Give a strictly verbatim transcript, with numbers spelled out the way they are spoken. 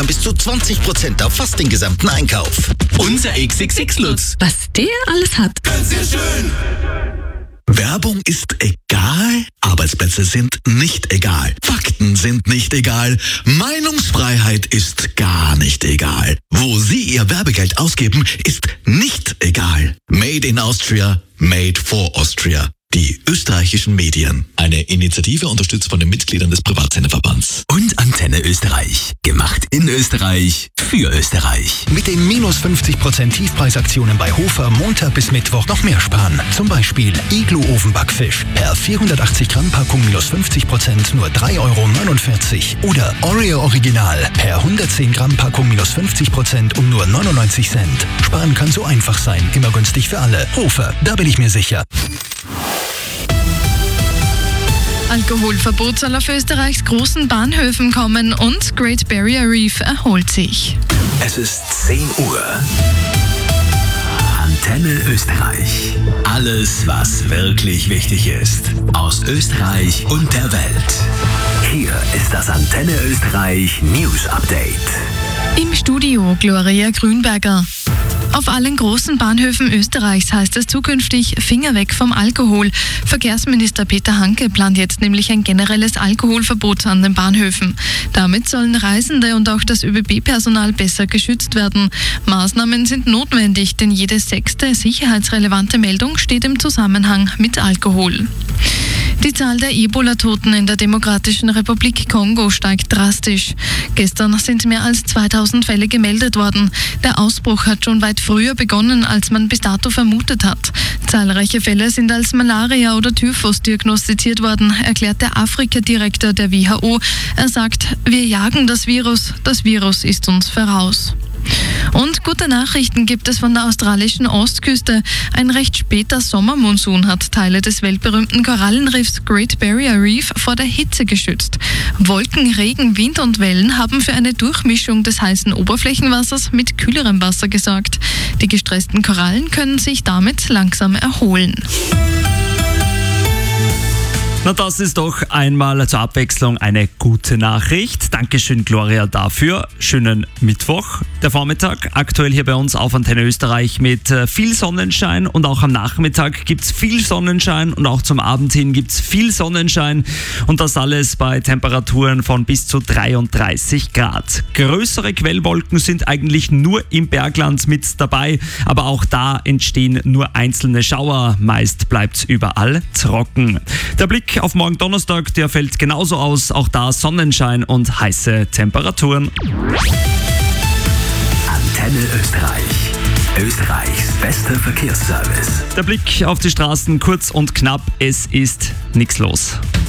momentan bis zu zwanzig Prozent auf fast den gesamten Einkauf. Unser X X X-Lutz. Was der alles hat. Sehr schön. Werbung ist egal, Arbeitsplätze sind nicht egal, Fakten sind nicht egal, Meinungsfreiheit ist gar nicht egal. Wo Sie Ihr Werbegeld ausgeben, ist nicht egal. Made in Austria, made for Austria. Die österreichischen Medien. Eine Initiative unterstützt von den Mitgliedern des Privatsenderverbands. Und Antenne Österreich. Gemacht in Österreich, für Österreich. Mit den minus fünfzig Prozent Tiefpreisaktionen bei Hofer Montag bis Mittwoch noch mehr sparen. Zum Beispiel Iglu-Ofenbackfisch per vierhundertachtzig Gramm Packung minus fünfzig Prozent nur drei Euro neunundvierzig. Oder Oreo Original per hundertzehn Gramm Packung minus fünfzig Prozent um nur neunundneunzig Cent. Sparen kann so einfach sein, immer günstig für alle. Hofer, da bin ich mir sicher. Alkoholverbot soll auf Österreichs großen Bahnhöfen kommen und Great Barrier Reef erholt sich. Es ist zehn Uhr. Antenne Österreich. Alles, was wirklich wichtig ist. Aus Österreich und der Welt. Hier ist das Antenne Österreich News Update. Im Studio Gloria Grünberger. Auf allen großen Bahnhöfen Österreichs heißt es zukünftig Finger weg vom Alkohol. Verkehrsminister Peter Hanke plant jetzt nämlich ein generelles Alkoholverbot an den Bahnhöfen. Damit sollen Reisende und auch das Ö B B-Personal besser geschützt werden. Maßnahmen sind notwendig, denn jede sechste sicherheitsrelevante Meldung steht im Zusammenhang mit Alkohol. Die Zahl der Ebola-Toten in der Demokratischen Republik Kongo steigt drastisch. Gestern sind mehr als zweitausend Fälle gemeldet worden. Der Ausbruch hat schon weit früher begonnen, als man bis dato vermutet hat. Zahlreiche Fälle sind als Malaria oder Typhus diagnostiziert worden, erklärt der Afrika-Direktor der W H O. Er sagt, wir jagen das Virus, das Virus ist uns voraus. Und gute Nachrichten gibt es von der australischen Ostküste. Ein recht später Sommermonsun hat Teile des weltberühmten Korallenriffs Great Barrier Reef vor der Hitze geschützt. Wolken, Regen, Wind und Wellen haben für eine Durchmischung des heißen Oberflächenwassers mit kühlerem Wasser gesorgt. Die gestressten Korallen können sich damit langsam erholen. Na, das ist doch einmal zur Abwechslung eine gute Nachricht. Dankeschön, Gloria, dafür. Schönen Mittwoch, der Vormittag. Aktuell hier bei uns auf Antenne Österreich mit viel Sonnenschein und auch am Nachmittag gibt's viel Sonnenschein und auch zum Abend hin gibt's viel Sonnenschein und das alles bei Temperaturen von bis zu dreiunddreißig Grad. Größere Quellwolken sind eigentlich nur im Bergland mit dabei, aber auch da entstehen nur einzelne Schauer. Meist bleibt's überall trocken. Der Blick auf morgen Donnerstag, der fällt genauso aus. Auch da Sonnenschein und heiße Temperaturen. Antenne Österreich. Österreichs bester Verkehrsservice. Der Blick auf die Straßen kurz und knapp. Es ist nichts los.